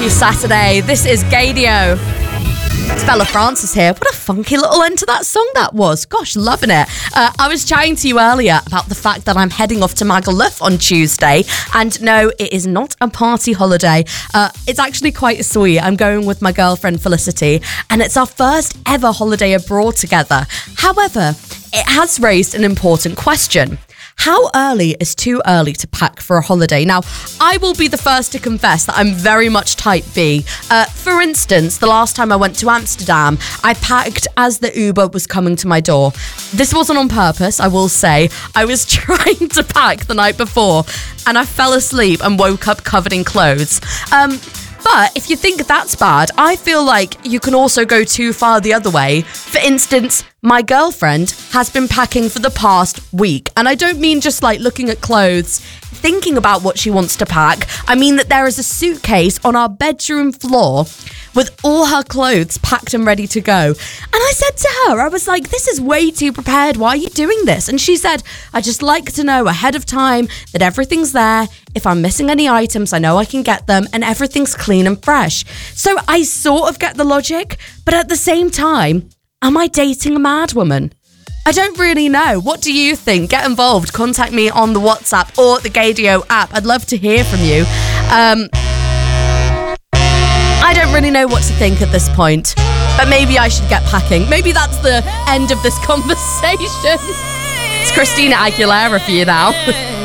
for your Saturday. This is Gadio. It's Bella Francis here. What a funky little end to that song that was. Gosh, loving it. I was chatting to you earlier about the fact that I'm heading off to Magaluf on Tuesday. And no, it is not a party holiday. It's actually quite sweet. I'm going with my girlfriend Felicity, and it's our first ever holiday abroad together. However, it has raised an important question. How early is too early to pack for a holiday? Now, I will be the first to confess that I'm very much type B. For instance, the last time I went to Amsterdam, I packed as the Uber was coming to my door. This wasn't on purpose, I will say. I was trying to pack the night before, and I fell asleep and woke up covered in clothes. But if you think that's bad, I feel like you can also go too far the other way. For instance, my girlfriend has been packing for the past week. And I don't mean just like looking at clothes, thinking about what she wants to pack. I mean that there is a suitcase on our bedroom floor with all her clothes packed and ready to go. And I said to her, I was like, this is way too prepared. Why are you doing this? And she said, I just like to know ahead of time that everything's there. If I'm missing any items, I know I can get them and everything's clean and fresh. So I sort of get the logic, but at the same time, am I dating a mad woman? I don't really know. What do you think? Get involved. Contact me on the WhatsApp or the Gadio app. I'd love to hear from you. I don't really know what to think at this point, but maybe I should get packing. Maybe that's the end of this conversation. It's Christina Aguilera for you now.